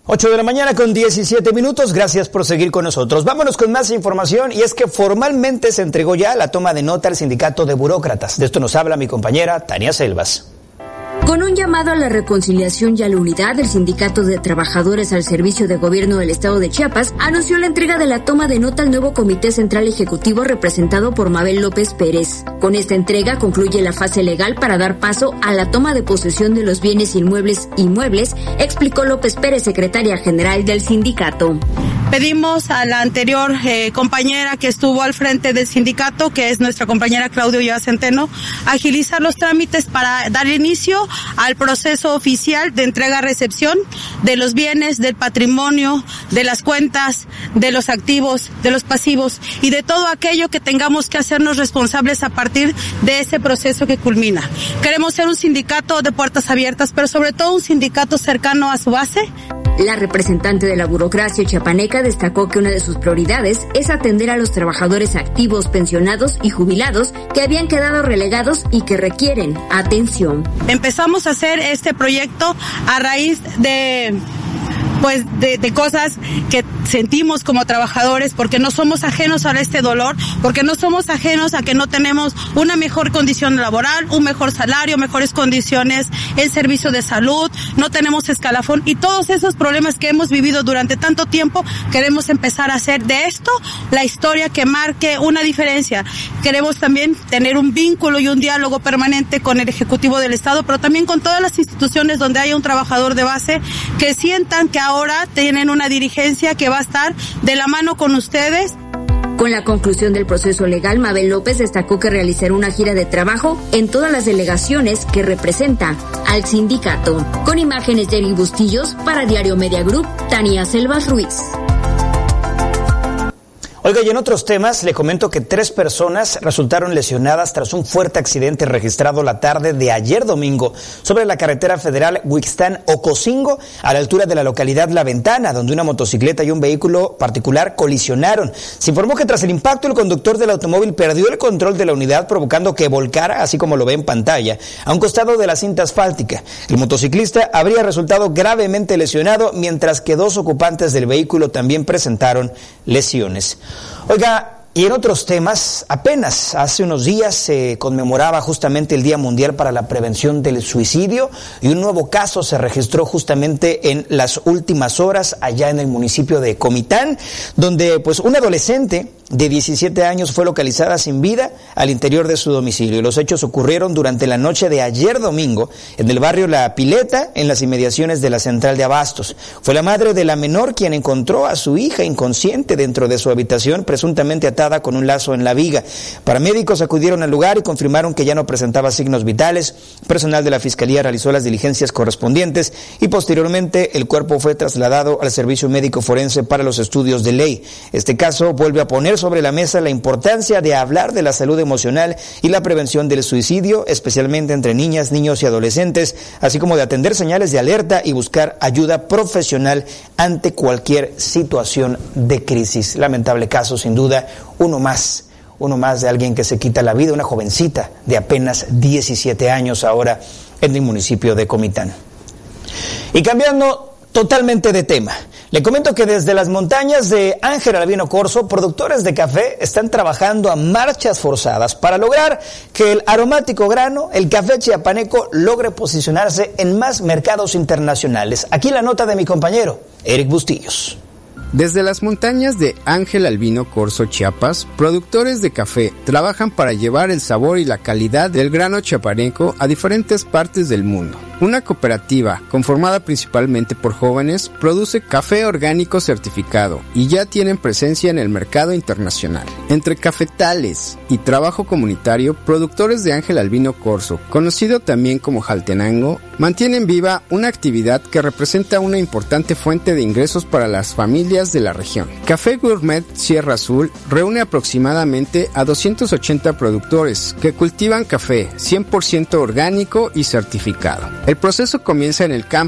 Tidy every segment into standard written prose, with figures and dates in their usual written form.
8 de la mañana con 17 minutos, gracias por seguir con nosotros. Vámonos con más información y es que formalmente se entregó ya la toma de nota al sindicato de burócratas. De esto nos habla mi compañera Tania Selvas. Con un llamado a la reconciliación y a la unidad, el Sindicato de Trabajadores al Servicio de Gobierno del Estado de Chiapas anunció la entrega de la toma de nota al nuevo Comité Central Ejecutivo representado por Mabel López Pérez. Con esta entrega concluye la fase legal para dar paso a la toma de posesión de los bienes inmuebles, explicó López Pérez, secretaria general del sindicato. Pedimos a la anterior compañera que estuvo al frente del sindicato, que es nuestra compañera Claudia Ulloa Centeno, agilizar los trámites para dar inicio al proceso oficial de entrega-recepción de los bienes, del patrimonio, de las cuentas, de los activos, de los pasivos y de todo aquello que tengamos que hacernos responsables a partir de ese proceso que culmina. Queremos ser un sindicato de puertas abiertas, pero sobre todo un sindicato cercano a su base. La representante de la burocracia chiapaneca destacó que una de sus prioridades es atender a los trabajadores activos, pensionados y jubilados que habían quedado relegados y que requieren atención. Empezamos a hacer este proyecto a raíz de cosas que sentimos como trabajadores, porque no somos ajenos a este dolor, porque no somos ajenos a que no tenemos una mejor condición laboral, un mejor salario, mejores condiciones en servicio de salud, no tenemos escalafón y todos esos problemas que hemos vivido durante tanto tiempo. Queremos empezar a hacer de esto la historia que marque una diferencia. Queremos también tener un vínculo y un diálogo permanente con el Ejecutivo del Estado, pero también con todas las instituciones donde haya un trabajador de base que sientan que ahora tienen una dirigencia que va a estar de la mano con ustedes. Con la conclusión del proceso legal, Mabel López destacó que realizará una gira de trabajo en todas las delegaciones que representa al sindicato. Con imágenes de Eric Bustillos, para Diario Media Group, Tania Selvas Ruiz. Oiga, y en otros temas, le comento que 3 personas resultaron lesionadas tras un fuerte accidente registrado la tarde de ayer domingo sobre la carretera federal Huixtán-Ocosingo, a la altura de la localidad La Ventana, donde una motocicleta y un vehículo particular colisionaron. Se informó que tras el impacto, el conductor del automóvil perdió el control de la unidad, provocando que volcara, así como lo ve en pantalla, a un costado de la cinta asfáltica. El motociclista habría resultado gravemente lesionado, mientras que 2 ocupantes del vehículo también presentaron lesiones. Oiga, y en otros temas, apenas hace unos días se conmemoraba justamente el Día Mundial para la Prevención del Suicidio y un nuevo caso se registró justamente en las últimas horas allá en el municipio de Comitán, donde pues un adolescente de 17 años fue localizada sin vida al interior de su domicilio. Los hechos ocurrieron durante la noche de ayer domingo en el barrio La Pileta, en las inmediaciones de la central de abastos. Fue la madre de la menor quien encontró a su hija inconsciente dentro de su habitación, presuntamente atada con un lazo en la viga. Paramédicos acudieron al lugar y confirmaron que ya no presentaba signos vitales. Personal de la Fiscalía realizó las diligencias correspondientes y posteriormente el cuerpo fue trasladado al Servicio Médico Forense para los estudios de ley. Este caso vuelve a poner sobre la mesa la importancia de hablar de la salud emocional y la prevención del suicidio, especialmente entre niñas, niños y adolescentes, así como de atender señales de alerta y buscar ayuda profesional ante cualquier situación de crisis. Lamentable caso, sin duda, uno más de alguien que se quita la vida, una jovencita de apenas 17 años ahora en el municipio de Comitán. Y cambiando totalmente de tema, le comento que desde las montañas de Ángel Albino Corzo, productores de café están trabajando a marchas forzadas para lograr que el aromático grano, el café chiapaneco, logre posicionarse en más mercados internacionales. Aquí la nota de mi compañero, Eric Bustillos. Desde las montañas de Ángel Albino Corzo, Chiapas, productores de café trabajan para llevar el sabor y la calidad del grano chiapaneco a diferentes partes del mundo. Una cooperativa, conformada principalmente por jóvenes, produce café orgánico certificado y ya tienen presencia en el mercado internacional. Entre cafetales y trabajo comunitario, productores de Ángel Albino Corzo, conocido también como Jaltenango, mantienen viva una actividad que representa una importante fuente de ingresos para las familias de la región. Café Gourmet Sierra Azul reúne aproximadamente a 280 productores que cultivan café 100% orgánico y certificado. El proceso comienza en el campo,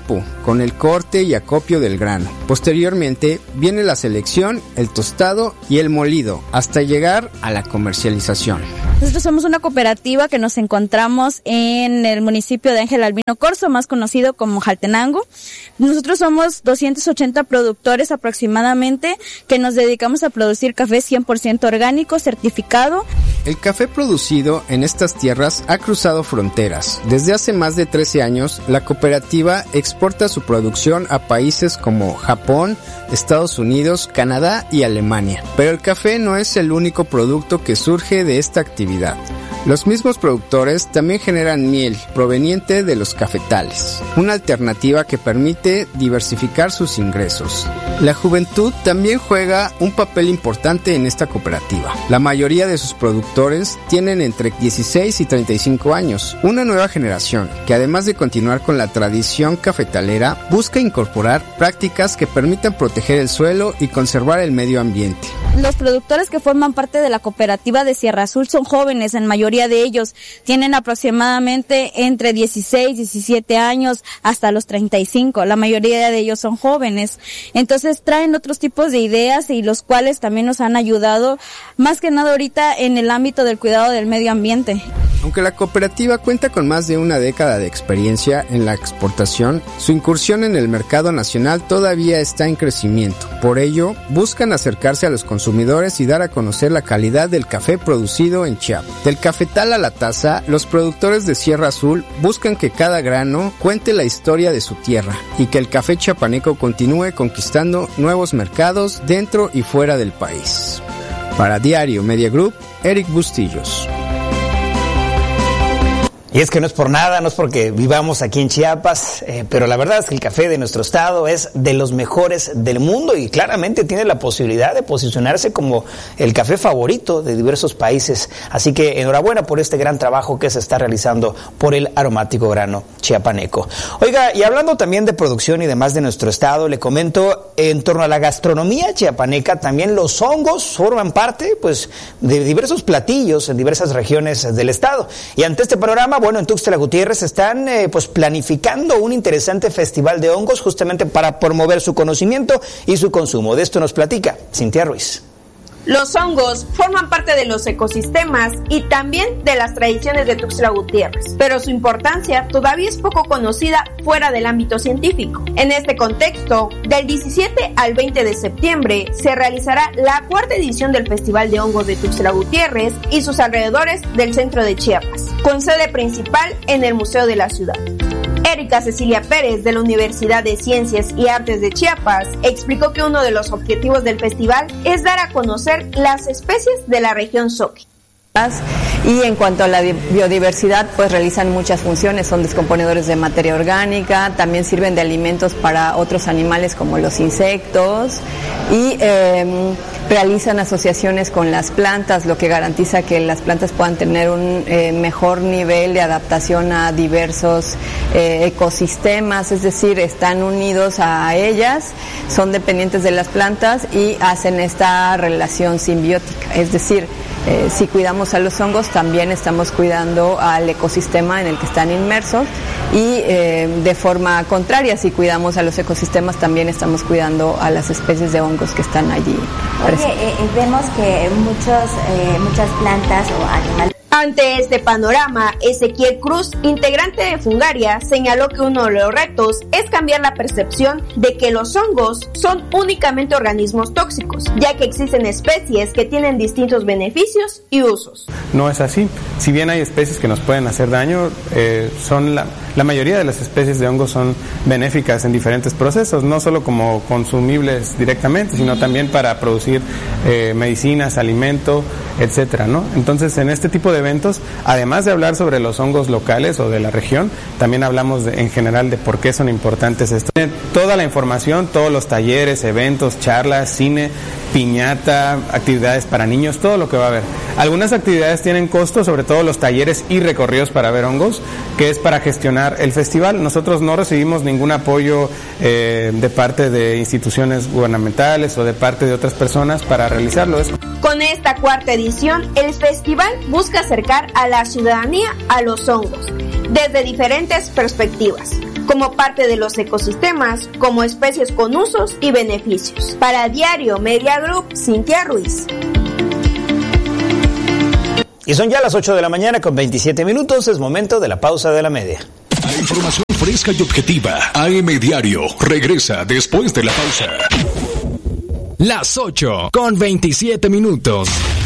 con el corte y acopio del grano. Posteriormente viene la selección, el tostado y el molido, hasta llegar a la comercialización. Nosotros somos una cooperativa que nos encontramos en el municipio de Ángel Albino Corzo, más conocido como Jaltenango. Nosotros somos 280 productores aproximadamente que nos dedicamos a producir café 100% orgánico, certificado. El café producido en estas tierras ha cruzado fronteras. Desde hace más de 13 años, la cooperativa exporta su producción a países como Japón, Estados Unidos, Canadá y Alemania. Pero el café no es el único producto que surge de esta actividad. Los mismos productores también generan miel proveniente de los cafetales, una alternativa que permite diversificar sus ingresos. La juventud también juega un papel importante en esta cooperativa. La mayoría de sus productores tienen entre 16 y 35 años. Una nueva generación que, además de continuar con la tradición cafetalera, busca incorporar prácticas que permitan proteger el suelo y conservar el medio ambiente. Los productores que forman parte de la cooperativa de Sierra Azul son jóvenes, en mayoría de ellos tienen aproximadamente entre 16, 17 años hasta los 35, la mayoría de ellos son jóvenes, entonces traen otros tipos de ideas y los cuales también nos han ayudado más que nada ahorita en el ámbito del cuidado del medio ambiente. Aunque la cooperativa cuenta con más de una década de experiencia en la exportación, su incursión en el mercado nacional todavía está en crecimiento. Por ello, buscan acercarse a los consumidores y dar a conocer la calidad del café producido en Chiapas. Del cafetal a la taza, los productores de Sierra Azul buscan que cada grano cuente la historia de su tierra y que el café chiapaneco continúe conquistando nuevos mercados dentro y fuera del país. Para Diario Media Group, Eric Bustillos. Y es que no es por nada, no es porque vivamos aquí en Chiapas, pero la verdad es que el café de nuestro estado es de los mejores del mundo y claramente tiene la posibilidad de posicionarse como el café favorito de diversos países. Así que enhorabuena por este gran trabajo que se está realizando por el aromático grano chiapaneco. Oiga, y hablando también de producción y demás de nuestro estado, le comento, en torno a la gastronomía chiapaneca, también los hongos forman parte, pues, de diversos platillos en diversas regiones del estado. Y ante este panorama, bueno, en Tuxtla Gutiérrez están pues planificando un interesante festival de hongos justamente para promover su conocimiento y su consumo. De esto nos platica Cintia Ruiz. Los hongos forman parte de los ecosistemas y también de las tradiciones de Tuxtla Gutiérrez, pero su importancia todavía es poco conocida fuera del ámbito científico. En este contexto, del 17 al 20 de septiembre se realizará la cuarta edición del Festival de Hongos de Tuxtla Gutiérrez y sus alrededores del centro de Chiapas, con sede principal en el Museo de la Ciudad. Erika Cecilia Pérez, de la Universidad de Ciencias y Artes de Chiapas, explicó que uno de los objetivos del festival es dar a conocer las especies de la región Zoque. Y en cuanto a la biodiversidad, pues realizan muchas funciones, son descomponedores de materia orgánica, también sirven de alimentos para otros animales como los insectos y realizan asociaciones con las plantas, lo que garantiza que las plantas puedan tener un mejor nivel de adaptación a diversos ecosistemas, es decir, están unidos a ellas, son dependientes de las plantas y hacen esta relación simbiótica, es decir, si cuidamos a los hongos, también estamos cuidando al ecosistema en el que están inmersos y de forma contraria, si cuidamos a los ecosistemas, también estamos cuidando a las especies de hongos que están allí. Vemos que muchas plantas o animales. Ante este panorama, Ezequiel Cruz, integrante de Fungaria, señaló que uno de los retos es cambiar la percepción de que los hongos son únicamente organismos tóxicos, ya que existen especies que tienen distintos beneficios y usos. No es así. Si bien hay especies que nos pueden hacer daño, la mayoría de las especies de hongos son benéficas en diferentes procesos, no solo como consumibles directamente, sino también para producir medicinas, alimento, etcétera, ¿no? Entonces, en este tipo de eventos, además de hablar sobre los hongos locales o de la región, también hablamos en general de por qué son importantes estos. Toda la información, todos los talleres, eventos, charlas, cine, piñata, actividades para niños, todo lo que va a haber. Algunas actividades tienen costo, sobre todo los talleres y recorridos para ver hongos, que es para gestionar el festival. Nosotros no recibimos ningún apoyo de parte de instituciones gubernamentales o de parte de otras personas para realizarlo. Con esta cuarta edición, el festival busca acercar a la ciudadanía a los hongos desde diferentes perspectivas, como parte de los ecosistemas, como especies con usos y beneficios. Para Diario Media Group, Cintia Ruiz. Y son ya las 8 de la mañana con 27 minutos, es momento de la pausa de la media. La información fresca y objetiva, AM Diario, regresa después de la pausa. Las 8 con 27 minutos.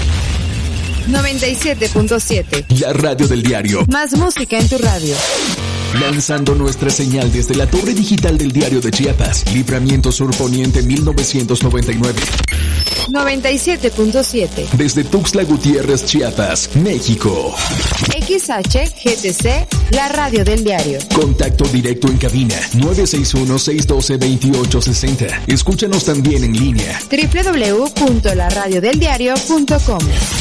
97.7. La radio del diario. Más música en tu radio. Lanzando nuestra señal desde la torre digital del Diario de Chiapas, Libramiento Sur Poniente 1999. 97.7. Desde Tuxtla Gutiérrez, Chiapas, México. XHGTC, la radio del diario. Contacto directo en cabina 961-612-2860. Escúchanos también en línea. www.laradiodeldiario.com.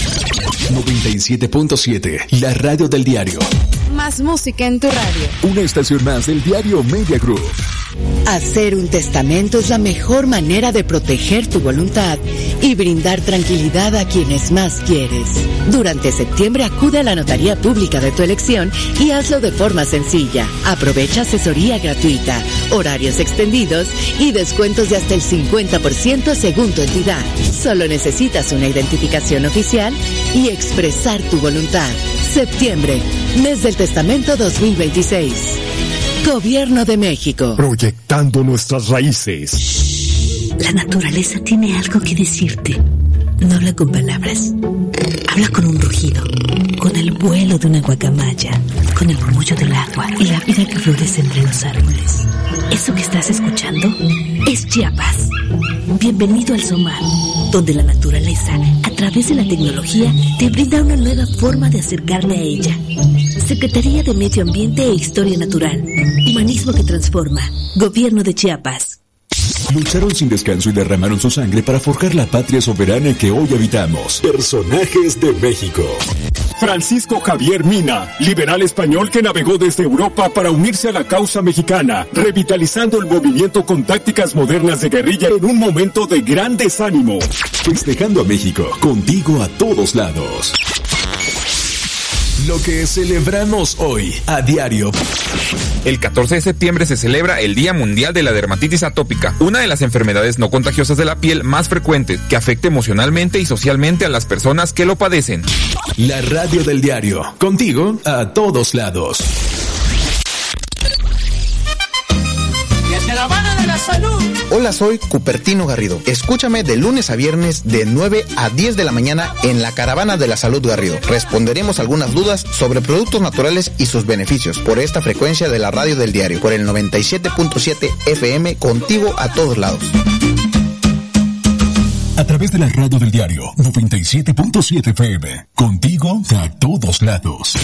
97.7, la radio del diario. Más música en tu radio. Una estación más del Diario Media Group. Hacer un testamento es la mejor manera de proteger tu voluntad y brindar tranquilidad a quienes más quieres. Durante septiembre acude a la notaría pública de tu elección y hazlo de forma sencilla. Aprovecha asesoría gratuita, horarios extendidos y descuentos de hasta el 50% según tu entidad. Solo necesitas una identificación oficial y expresar tu voluntad. Septiembre, mes del testamento 2026. Gobierno de México. Proyectando nuestras raíces. La naturaleza tiene algo que decirte. No habla con palabras. Habla con un rugido, con el vuelo de una guacamaya, con el murmullo del agua y la vida que florece entre los árboles. Eso que estás escuchando es Chiapas. Bienvenido al SOMAR, donde la naturaleza, a través de la tecnología, te brinda una nueva forma de acercarte a ella. Secretaría de Medio Ambiente e Historia Natural. Humanismo que transforma. Gobierno de Chiapas. Lucharon sin descanso y derramaron su sangre para forjar la patria soberana que hoy habitamos. Personajes de México. Francisco Javier Mina, liberal español que navegó desde Europa para unirse a la causa mexicana, revitalizando el movimiento con tácticas modernas de guerrilla en un momento de gran desánimo. Festejando a México, contigo a todos lados. Lo que celebramos hoy a diario. El 14 de septiembre se celebra el Día Mundial de la Dermatitis Atópica, una de las enfermedades no contagiosas de la piel más frecuentes que afecta emocionalmente y socialmente a las personas que lo padecen. La radio del diario, contigo a todos lados. La Caravana de la Salud. Hola, soy Cupertino Garrido. Escúchame de lunes a viernes de 9 a 10 de la mañana en la Caravana de la Salud Garrido. Responderemos algunas dudas sobre productos naturales y sus beneficios por esta frecuencia de la radio del diario, por el 97.7 FM, contigo a todos lados. A través de la radio del diario 97.7 FM, contigo a todos lados.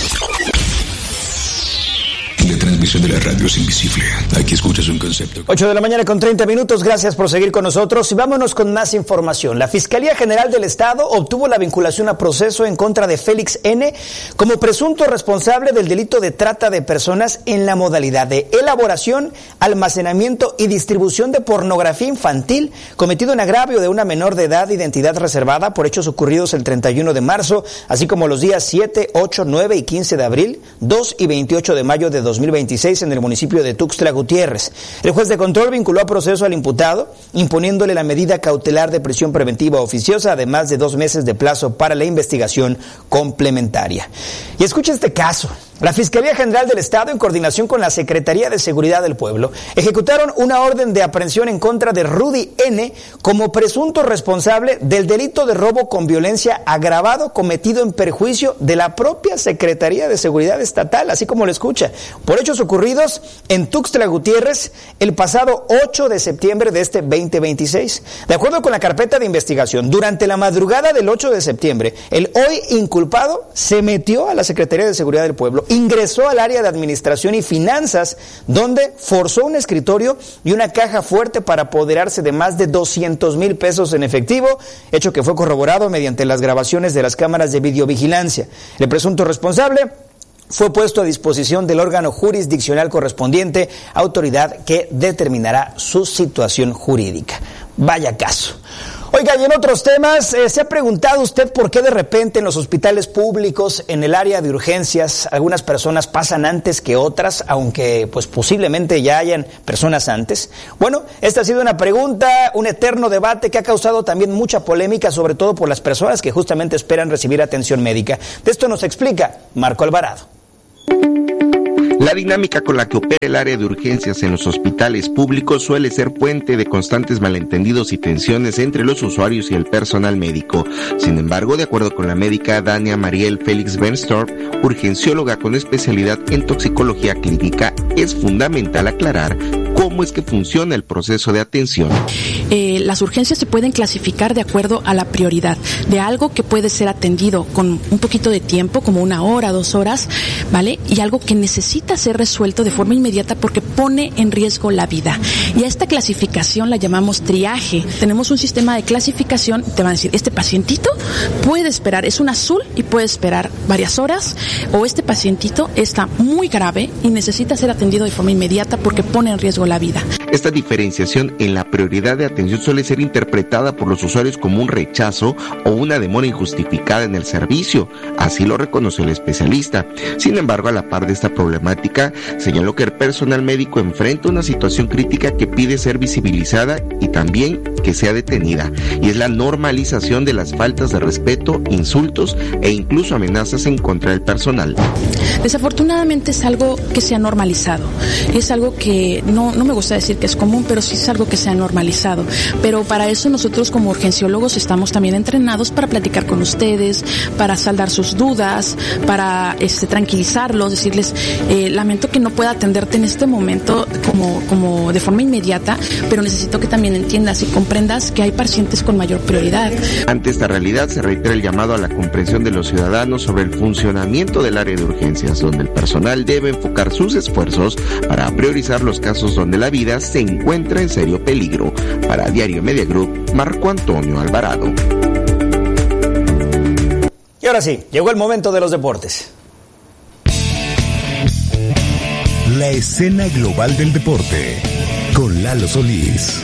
La transmisión de la radio es invisible. Aquí escuchas un concepto. 8 de la mañana con 30 minutos. Gracias por seguir con nosotros y vámonos con más información. La Fiscalía General del Estado obtuvo la vinculación a proceso en contra de Félix N. como presunto responsable del delito de trata de personas en la modalidad de elaboración, almacenamiento y distribución de pornografía infantil cometido en agravio de una menor de edad de identidad reservada por hechos ocurridos el 31 de marzo, así como los días 7, 8, 9 y 15 de abril, 2 y 28 de mayo de 2026 en el municipio de Tuxtla Gutiérrez. El juez de control vinculó a proceso al imputado, imponiéndole la medida cautelar de prisión preventiva oficiosa, además de 2 meses de plazo para la investigación complementaria. Y escucha este caso. La Fiscalía General del Estado, en coordinación con la Secretaría de Seguridad del Pueblo, ejecutaron una orden de aprehensión en contra de Rudy N. como presunto responsable del delito de robo con violencia agravado cometido en perjuicio de la propia Secretaría de Seguridad Estatal, así como lo escucha, por hechos ocurridos en Tuxtla Gutiérrez el pasado 8 de septiembre de este 2026. De acuerdo con la carpeta de investigación, durante la madrugada del 8 de septiembre, el hoy inculpado se metió a la Secretaría de Seguridad del Pueblo, ingresó al área de administración y finanzas, donde forzó un escritorio y una caja fuerte para apoderarse de más de 200,000 pesos en efectivo, hecho que fue corroborado mediante las grabaciones de las cámaras de videovigilancia. El presunto responsable fue puesto a disposición del órgano jurisdiccional correspondiente, autoridad que determinará su situación jurídica. Vaya caso. Oiga, y en otros temas, ¿se ha preguntado usted por qué de repente en los hospitales públicos, en el área de urgencias, algunas personas pasan antes que otras, aunque pues posiblemente ya hayan personas antes? Bueno, esta ha sido una pregunta, un eterno debate que ha causado también mucha polémica, sobre todo por las personas que justamente esperan recibir atención médica. De esto nos explica Marco Alvarado. La dinámica con la que opera el área de urgencias en los hospitales públicos suele ser fuente de constantes malentendidos y tensiones entre los usuarios y el personal médico. Sin embargo, de acuerdo con la médica Dania Mariel Félix Bernstorff, urgencióloga con especialidad en toxicología clínica, es fundamental aclarar cómo es que funciona el proceso de atención. Las urgencias se pueden clasificar de acuerdo a la prioridad de algo que puede ser atendido con un poquito de tiempo, como 1 hora, 2 horas, ¿vale? Y algo que necesita ser resuelto de forma inmediata porque pone en riesgo la vida. Y a esta clasificación la llamamos triaje. Tenemos un sistema de clasificación, te van a decir, este pacientito puede esperar, es un azul y puede esperar varias horas, o este pacientito está muy grave y necesita ser atendido de forma inmediata porque pone en riesgo la vida. Esta diferenciación en la prioridad de atención suele ser interpretada por los usuarios como un rechazo o una demora injustificada en el servicio, así lo reconoció el especialista. Sin embargo, a la par de esta problemática, señaló que el personal médico enfrenta una situación crítica que pide ser visibilizada y también que sea detenida, y es la normalización de las faltas de respeto, insultos e incluso amenazas en contra del personal. Desafortunadamente es algo que se ha normalizado, es algo que no me gusta decir que es común, pero sí es algo que se ha normalizado. Pero para eso nosotros como urgenciólogos estamos también entrenados para platicar con ustedes, para saldar sus dudas, para tranquilizarlos, decirles, lamento que no pueda atenderte en este momento como de forma inmediata, pero necesito que también entiendas y comprendas que hay pacientes con mayor prioridad. Ante esta realidad se reitera el llamado a la comprensión de los ciudadanos sobre el funcionamiento del área de urgencias, donde el personal debe enfocar sus esfuerzos para priorizar los casos donde la vida se encuentra en serio peligro. Para Diario Media Group, Marco Antonio Alvarado. Y ahora sí, llegó el momento de los deportes. La escena global del deporte con Lalo Solís.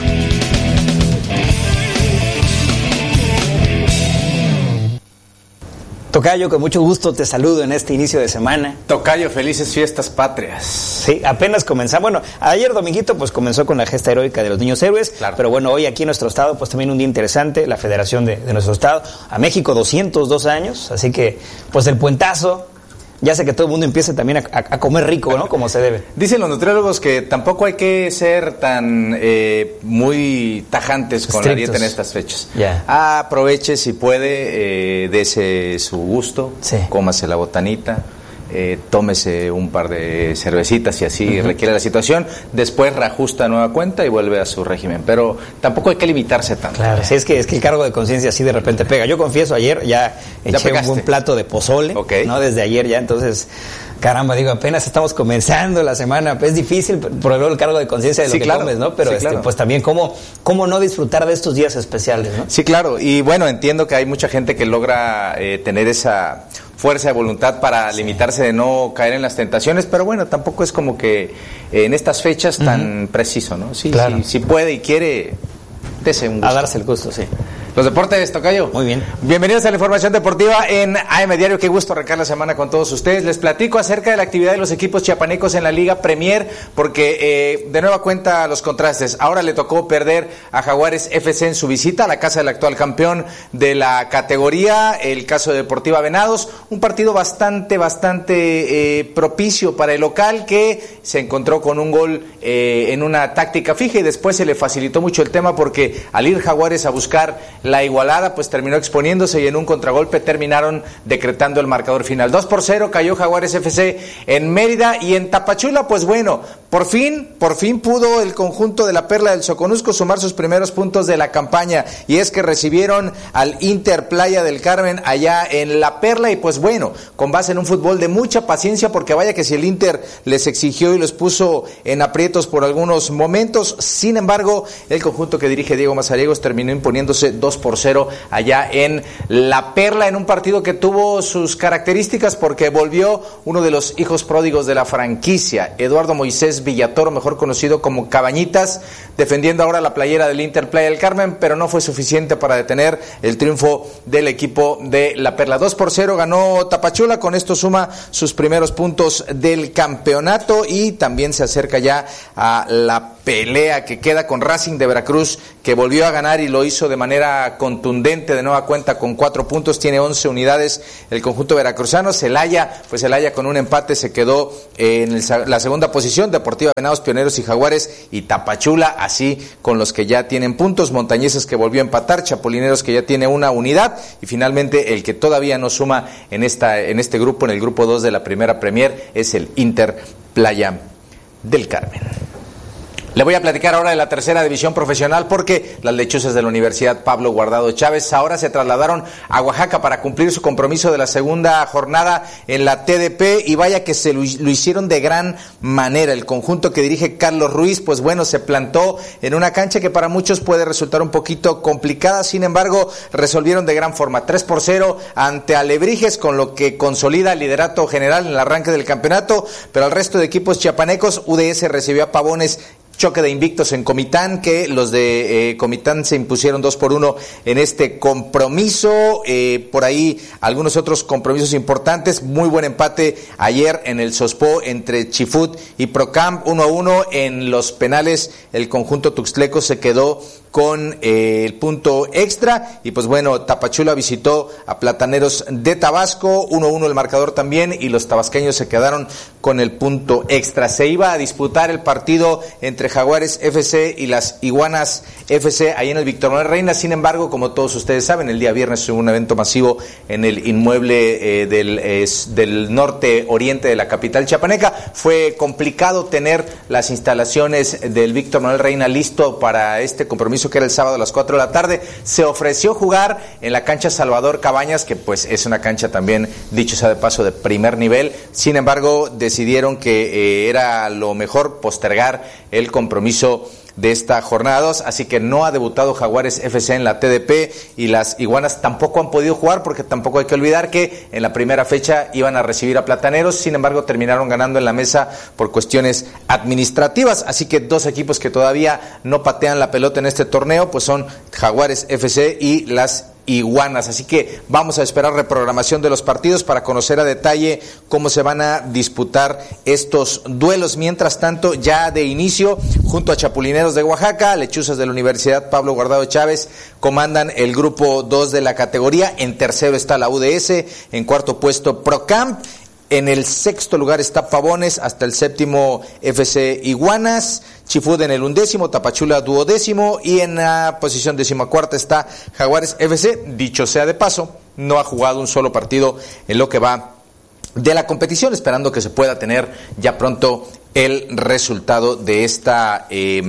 Tocayo, con mucho gusto te saludo en este inicio de semana. Tocayo, felices fiestas patrias. Sí, apenas comenzamos. Bueno, ayer dominguito pues comenzó con la gesta heroica de los niños héroes, claro. Pero bueno, hoy aquí en nuestro estado pues también un día interesante, la federación de nuestro estado, a México 202 años, así que pues el puentazo. Ya sé que todo el mundo empieza también a comer rico, ¿no? Como se debe. Dicen los nutriólogos que tampoco hay que ser tan muy tajantes con la dieta en estas fechas. Yeah. Aproveche si puede, dese su gusto, sí. Cómase la botanita, tómese un par de cervecitas si así requiere la situación, después reajusta nueva cuenta y vuelve a su régimen, pero tampoco hay que limitarse tanto. Claro, sí, es que el cargo de conciencia así de repente pega. Yo confieso, ayer ya eché un buen plato de pozole, okay. ¿No? Desde ayer ya, entonces... Caramba, digo, apenas estamos comenzando la semana, es difícil por el cargo de conciencia de lo que comes, ¿no? Pero sí, claro. Pues también cómo no disfrutar de estos días especiales, ¿no? Sí, claro, y bueno, entiendo que hay mucha gente que logra tener esa fuerza de voluntad para limitarse de no caer en las tentaciones, pero bueno, tampoco es como que en estas fechas tan preciso, ¿no? Sí, claro. Si puede y quiere, dese un gusto. A darse el gusto, sí. Los deportes, Tocayo. Muy bien. Bienvenidos a la información deportiva en AM Diario. Qué gusto arrancar la semana con todos ustedes. Les platico acerca de la actividad de los equipos chiapanecos en la Liga Premier, porque de nueva cuenta los contrastes. Ahora le tocó perder a Jaguares FC en su visita a la casa del actual campeón de la categoría, el caso de Deportiva Venados. Un partido bastante propicio para el local, que se encontró con un gol en una táctica fija y después se le facilitó mucho el tema porque al ir Jaguares a buscar la igualada, pues terminó exponiéndose y en un contragolpe terminaron decretando el marcador final. 2-0 cayó Jaguares FC en Mérida, y en Tapachula, pues bueno, por fin pudo el conjunto de la Perla del Soconusco sumar sus primeros puntos de la campaña, y es que recibieron al Inter Playa del Carmen allá en La Perla, y pues bueno, con base en un fútbol de mucha paciencia, porque vaya que si el Inter les exigió y los puso en aprietos por algunos momentos, sin embargo, el conjunto que dirige Diego Mazariegos terminó imponiéndose 2 2-0 allá en La Perla, en un partido que tuvo sus características porque volvió uno de los hijos pródigos de la franquicia, Eduardo Moisés Villatoro, mejor conocido como Cabañitas, defendiendo ahora la playera del Inter Playa del Carmen, pero no fue suficiente para detener el triunfo del equipo de La Perla. 2-0 ganó Tapachula, con esto suma sus primeros puntos del campeonato y también se acerca ya a la pelea que queda con Racing de Veracruz, que volvió a ganar y lo hizo de manera contundente, de nueva cuenta con 4 puntos, tiene 11 unidades el conjunto veracruzano. Celaya con un empate se quedó en la segunda posición, Deportiva Venados, Pioneros y Jaguares y Tapachula, así con los que ya tienen puntos, Montañeses que volvió a empatar, Chapulineros que ya tiene una unidad y finalmente el que todavía no suma en este grupo, en el grupo 2 de la Primera Premier, es el Inter Playa del Carmen. Le voy a platicar ahora de la tercera división profesional porque las lechuzas de la Universidad Pablo Guardado Chávez ahora se trasladaron a Oaxaca para cumplir su compromiso de la segunda jornada en la TDP y vaya que lo hicieron de gran manera. El conjunto que dirige Carlos Ruiz, pues bueno, se plantó en una cancha que para muchos puede resultar un poquito complicada, sin embargo, resolvieron de gran forma. 3-0 ante Alebrijes, con lo que consolida el liderato general en el arranque del campeonato, pero al resto de equipos chiapanecos, UDS recibió a Pavones. Choque de invictos en Comitán, que los de Comitán se impusieron 2-1 en este compromiso. Por ahí algunos otros compromisos importantes. Muy buen empate ayer en el Sospo entre Chifut y Procamp. 1-1 en los penales. El conjunto tuxtleco se quedó con el punto extra y pues bueno, Tapachula visitó a Plataneros de Tabasco, 1-1 el marcador también y los tabasqueños se quedaron con el punto extra. Se iba a disputar el partido entre Jaguares FC y las Iguanas FC ahí en el Víctor Manuel Reina, sin embargo, como todos ustedes saben, el día viernes hubo un evento masivo en el inmueble del norte oriente de la capital chiapaneca. Fue complicado tener las instalaciones del Víctor Manuel Reina listo para este compromiso que era el sábado a las 4 de la tarde. Se ofreció jugar en la cancha Salvador Cabañas, que pues es una cancha también, dicho sea de paso, de primer nivel. Sin embargo, decidieron que era lo mejor postergar el compromiso de esta jornada 2, así que no ha debutado Jaguares FC en la TDP y las Iguanas tampoco han podido jugar porque tampoco hay que olvidar que en la primera fecha iban a recibir a Plataneros, sin embargo terminaron ganando en la mesa por cuestiones administrativas, así que dos equipos que todavía no patean la pelota en este torneo pues son Jaguares FC y las Iguanas, así que vamos a esperar reprogramación de los partidos para conocer a detalle cómo se van a disputar estos duelos. Mientras tanto, ya de inicio, junto a Chapulineros de Oaxaca, Lechuzas de la Universidad Pablo Guardado Chávez comandan el grupo 2 de la categoría. En tercero está la UDS, en cuarto puesto Procamp. En el sexto lugar está Pavones, hasta el séptimo FC Iguanas, Chifud en el 11º, Tapachula 12º y en la posición 14ª está Jaguares FC. Dicho sea de paso, no ha jugado un solo partido en lo que va de la competición, esperando que se pueda tener ya pronto el resultado de esta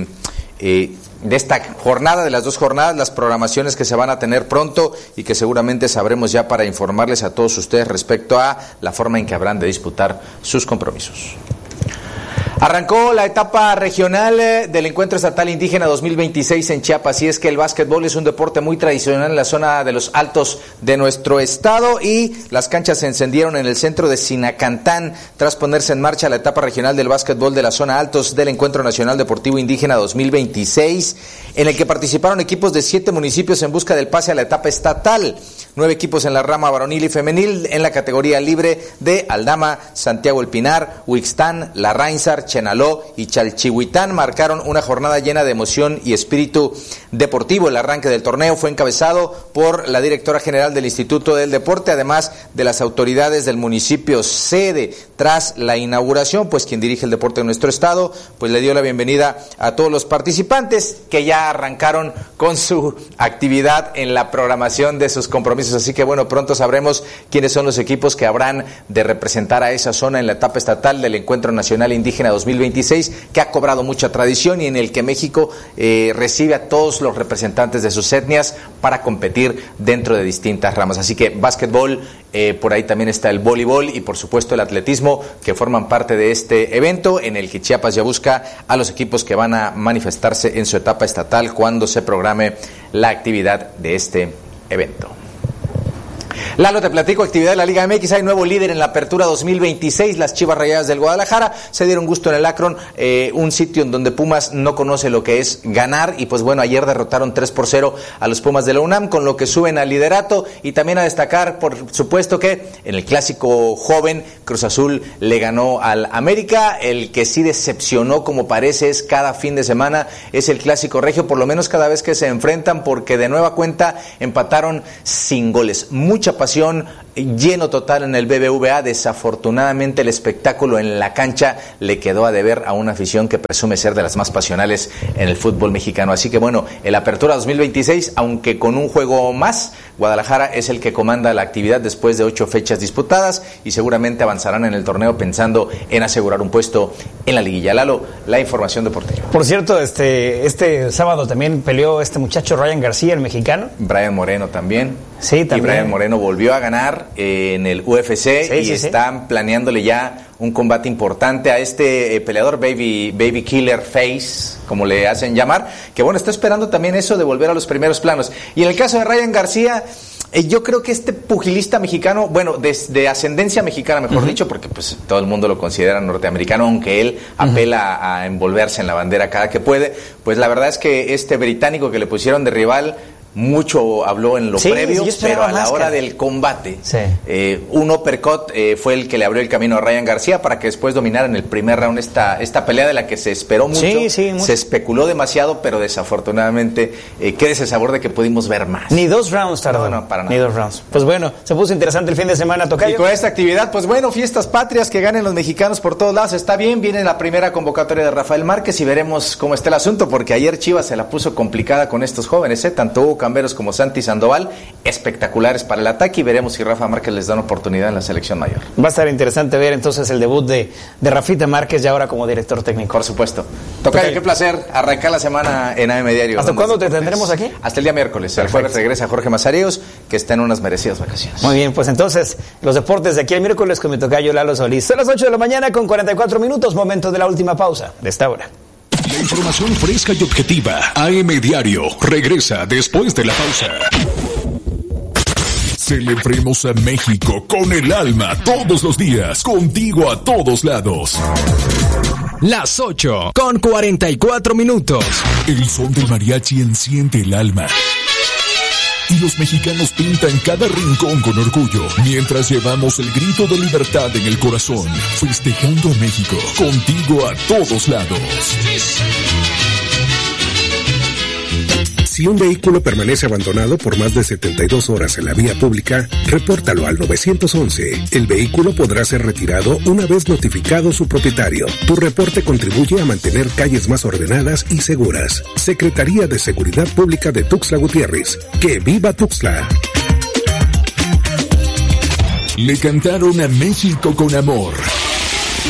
jornada, de las dos jornadas, las programaciones que se van a tener pronto y que seguramente sabremos ya para informarles a todos ustedes respecto a la forma en que habrán de disputar sus compromisos. Arrancó la etapa regional del Encuentro Estatal Indígena 2026 en Chiapas, y es que el básquetbol es un deporte muy tradicional en la zona de los altos de nuestro estado y las canchas se encendieron en el centro de Sinacantán tras ponerse en marcha la etapa regional del básquetbol de la zona altos del Encuentro Nacional Deportivo Indígena 2026, en el que participaron equipos de 7 municipios en busca del pase a la etapa estatal. 9 equipos en la rama varonil y femenil, en la categoría libre de Aldama, Santiago El Pinar, Huixtán, La Rainsar, Chenaló y Chalchihuitán marcaron una jornada llena de emoción y espíritu deportivo. El arranque del torneo fue encabezado por la directora general del Instituto del Deporte, además de las autoridades del municipio sede. Tras la inauguración, pues quien dirige el deporte en nuestro estado, pues le dio la bienvenida a todos los participantes que ya arrancaron con su actividad en la programación de sus compromisos compromisos. Así que bueno, pronto sabremos quiénes son los equipos que habrán de representar a esa zona en la etapa estatal del Encuentro Nacional Indígena 2026, que ha cobrado mucha tradición y en el que México recibe a todos los representantes de sus etnias para competir dentro de distintas ramas. Así que básquetbol, por ahí también está el voleibol y por supuesto el atletismo, que forman parte de este evento en el que Chiapas ya busca a los equipos que van a manifestarse en su etapa estatal cuando se programe la actividad de este evento. Lalo, te platico, actividad de la Liga MX, hay nuevo líder en la apertura 2026, las Chivas Rayadas del Guadalajara se dieron gusto en el Akron, un sitio en donde Pumas no conoce lo que es ganar y pues bueno, ayer derrotaron 3-0 a los Pumas de la UNAM, con lo que suben al liderato y también a destacar, por supuesto, que en el clásico joven Cruz Azul le ganó al América. El que sí decepcionó, como parece, es cada fin de semana, es el clásico regio, por lo menos cada vez que se enfrentan, porque de nueva cuenta empataron sin goles. Mucha pasión, lleno total en el BBVA. Desafortunadamente el espectáculo en la cancha le quedó a deber a una afición que presume ser de las más pasionales en el fútbol mexicano. Así que bueno, el Apertura 2026, aunque con un juego más, Guadalajara es el que comanda la actividad después de 8 fechas disputadas y seguramente avanzarán en el torneo pensando en asegurar un puesto en la liguilla. Lalo, la información deportiva. Por cierto, este sábado también peleó este muchacho Ryan García, el mexicano. Brian Moreno también. Sí, también. Y Brian Moreno volvió a ganar en el UFC están planeándole ya un combate importante a este peleador Baby Killer Face, como le hacen llamar, que bueno, está esperando también eso de volver a los primeros planos. Y en el caso de Ryan García, yo creo que este pugilista mexicano, bueno, de ascendencia mexicana, mejor dicho, porque pues todo el mundo lo considera norteamericano, aunque él apela a envolverse en la bandera cada que puede, pues la verdad es que este británico que le pusieron de rival mucho habló en lo previo, pero a la hora del combate, un uppercut fue el que le abrió el camino a Ryan García para que después dominara en el primer round esta pelea de la que se esperó mucho, se especuló demasiado, pero desafortunadamente queda ese sabor de que pudimos ver más. Ni 2 rounds tardó. No, para nada. Ni 2 rounds. Pues bueno, se puso interesante el fin de semana, tocayo. Y con esta actividad, pues bueno, fiestas patrias, que ganen los mexicanos por todos lados, está bien, viene la primera convocatoria de Rafael Márquez y veremos cómo está el asunto, porque ayer Chivas se la puso complicada con estos jóvenes, tanto Hugo Camberos como Santi Sandoval, espectaculares para el ataque, y veremos si Rafa Márquez les da una oportunidad en la selección mayor. Va a estar interesante ver entonces el debut de Rafita Márquez ya ahora como director técnico. Por supuesto. Tocayo, qué placer arrancar la semana en AM Diario. ¿Hasta cuándo te tendremos aquí? Hasta el día miércoles. El jueves regresa Jorge Mazareos, que está en unas merecidas vacaciones. Muy bien, pues entonces los deportes de aquí al miércoles con mi tocayo Lalo Solís. Son las 8 de la mañana con 44 minutos, momento de la última pausa de esta hora. La información fresca y objetiva. AM Diario regresa después de la pausa. Celebremos a México con el alma todos los días, contigo a todos lados. Las 8 con 44 minutos. El son del mariachi enciende el alma. Y los mexicanos pintan cada rincón con orgullo, mientras llevamos el grito de libertad en el corazón, festejando a México, contigo a todos lados. Si un vehículo permanece abandonado por más de 72 horas en la vía pública, repórtalo al 911. El vehículo podrá ser retirado una vez notificado su propietario. Tu reporte contribuye a mantener calles más ordenadas y seguras. Secretaría de Seguridad Pública de Tuxtla Gutiérrez. ¡Que viva Tuxtla! Le cantaron a México con amor.